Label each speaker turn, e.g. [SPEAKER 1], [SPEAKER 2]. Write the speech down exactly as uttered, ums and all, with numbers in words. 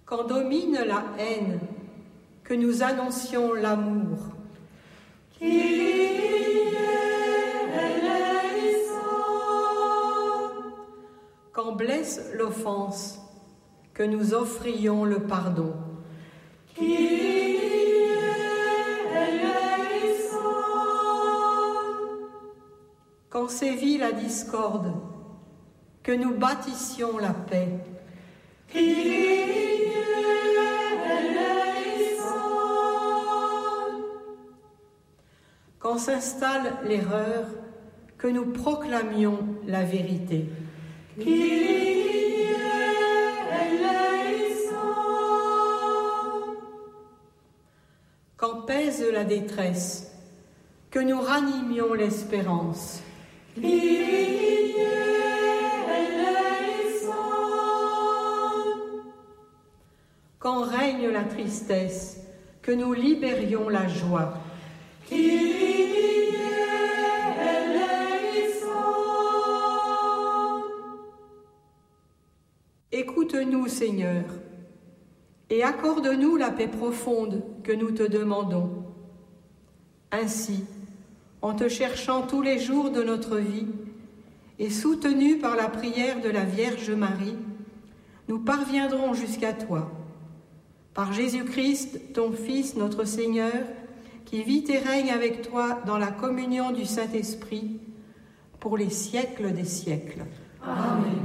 [SPEAKER 1] Quand domine la haine, que nous annoncions l'amour. Quand blesse l'offense, que nous offrions le pardon. Quand sévit la discorde, que nous bâtissions la paix. Quand s'installe l'erreur, que nous proclamions la vérité. Quand pèse la détresse, que nous ranimions l'espérance. Quand règne la tristesse, que nous libérions la joie. Écoute-nous, Seigneur, et accorde-nous la paix profonde que nous te demandons. Ainsi, en te cherchant tous les jours de notre vie et soutenus par la prière de la Vierge Marie, nous parviendrons jusqu'à toi. Par Jésus-Christ, ton Fils, notre Seigneur, qui vit et règne avec toi dans la communion du Saint-Esprit, pour les siècles des siècles.
[SPEAKER 2] Amen.